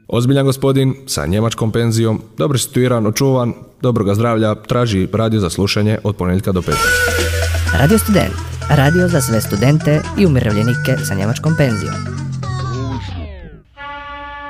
Ozbiljan gospodin sa njemačkom penzijom, dobro situiran, očuvan, dobroga zdravlja, traži radio za slušanje od ponedjeljka do petka. Radio Student, radio za sve studente i umirovljenike sa njemačkom penzijom.